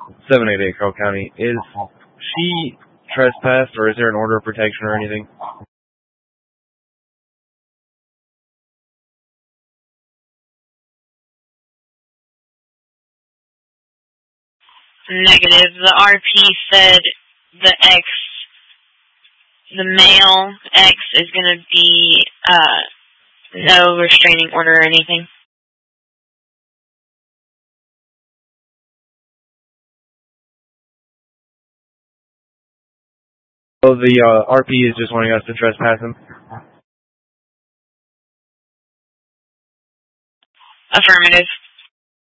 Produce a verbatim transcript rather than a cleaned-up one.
seven eight eight Carroll County. Is she trespassed, or is there an order of protection or anything? Negative. The R P said the X, the male X is going to be uh, no restraining order or anything. So the uh, R P is just wanting us to trespass him? Affirmative.